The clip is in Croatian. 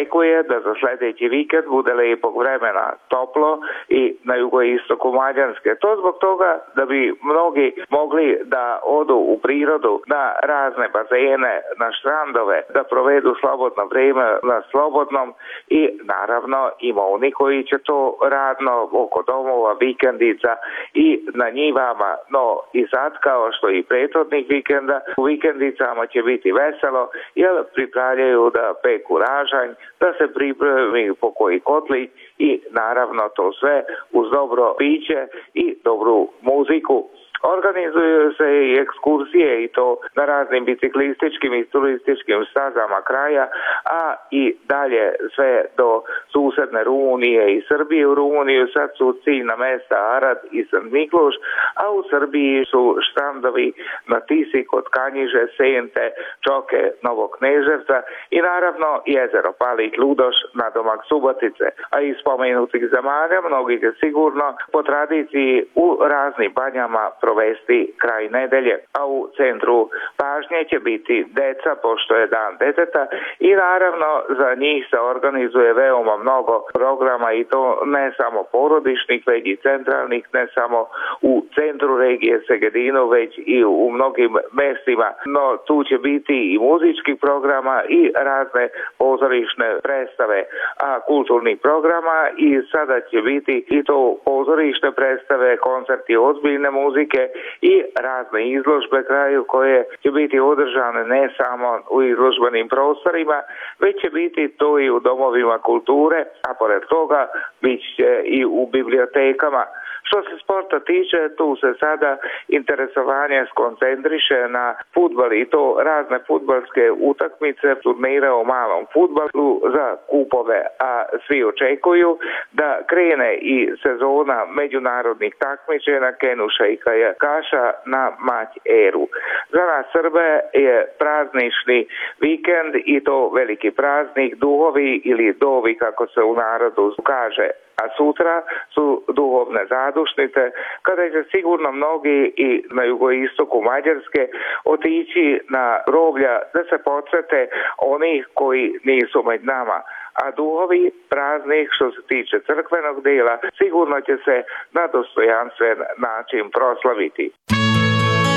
očekuje da za sljedeći vikend bude lijepog vremena, toplo i na jugoistoku Mađarske. To zbog toga da bi mnogi mogli da odu u prirodu na razne bazene, na štrandove, da provedu slobodno vrijeme na slobodnom i naravno ima oni koji će to radno oko domova, vikendica i na njivama, no i sad kao što i prethodnih vikenda, u vikendicama će biti veselo jer pripravljaju da peku ražanj, da se pripremi pokoji kotlić i naravno to sve uz dobro piće i dobru muziku. Organizuju se i ekskurzije i to na raznim biciklističkim i turističkim stazama kraja, a i dalje sve do susedne Rumunije i Srbije. U Rumuniju sad su ciljna mesta Arad i St. Mikloš, a u Srbiji su štrandovi na Tisi kod Kanjiže, Sente, Čoke, Novog Kneževca i naravno jezero Palić Ludoš na domak Subotice. A iz spomenutih zemalja mnogi će sigurno po tradiciji u raznim banjama provesti kraj nedelje, a u centru pažnje će biti deca, pošto je dan deteta i naravno za njih se organizuje veoma mnogo programa i to ne samo porodičnih, već i centralnih, ne samo u centru regije Segedinu, već i u mnogim mestima, no tu će biti i muzičkih programa i razne pozorišne predstave, a kulturnih programa i sada će biti i to pozorišne predstave, koncerti ozbiljne muzike i razne izložbe kraju koje će biti održane ne samo u izložbenim prostorima, već će biti to i u domovima kulture, a pored toga bit će i u bibliotekama. Što se sporta tiče, tu se sada interesovanje skoncentriše na fudbal i to razne fudbalske utakmice, turnire o malom fudbalu za kupove, a svi očekuju da krene i sezona međunarodnih takmičenja Kenuša i kajakaša na Mać Eru. Za nas Srbe je praznični vikend i to veliki praznik, duhovi ili dovi kako se u narodu kaže. A sutra su duhovne zadušnice, kada će sigurno mnogi i na jugoistoku Mađarske otići na groblja da se podsjete onih koji nisu među nama. A duhovi praznik što se tiče crkvenog dela sigurno će se na dostojanstven način proslaviti.